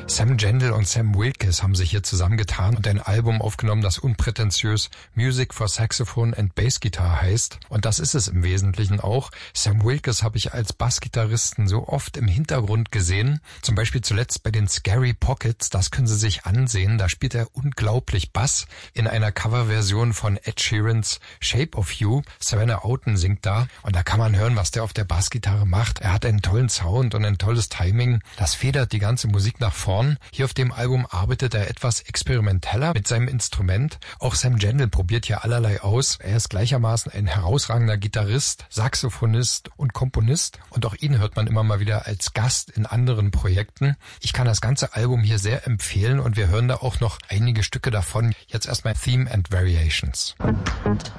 Sam Gendel und Sam Wilkes haben sich hier zusammengetan und ein Album aufgenommen, das unprätentiös Music for Saxophone and Bass Guitar heißt. Und das ist es im Wesentlichen auch. Sam Wilkes habe ich als Bassgitarristen so oft im Hintergrund gesehen. Zum Beispiel zuletzt bei den Scary Pockets. Das können Sie sich ansehen. Da spielt er unglaublich Bass in einer Coverversion von Ed Sheerans Shape of You. Savannah Outen singt da. Und da kann man hören, was der auf der Bassgitarre macht. Er hat einen tollen Sound und ein tolles Timing. Das federt die ganze Musik nach vorn. Hier auf dem Album arbeitet er etwas experimenteller mit seinem Instrument. Auch Sam Gendel probiert hier allerlei aus. Er ist gleichermaßen ein herausragender Gitarrist, Saxophonist und Komponist. Und auch ihn hört man immer mal wieder als Gast in anderen Projekten. Ich kann das ganze Album hier sehr empfehlen und wir hören da auch noch einige Stücke davon. Jetzt erstmal Theme and Variations.